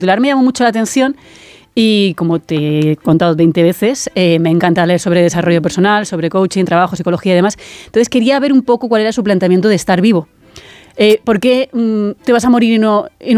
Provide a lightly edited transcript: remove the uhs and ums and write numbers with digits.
titular me llamó mucho la atención y, como te he contado 20 veces, me encanta leer sobre desarrollo personal, sobre coaching, trabajo, psicología y demás. Entonces quería ver un poco cuál era su planteamiento de estar vivo. ¿Por qué te vas a morir y no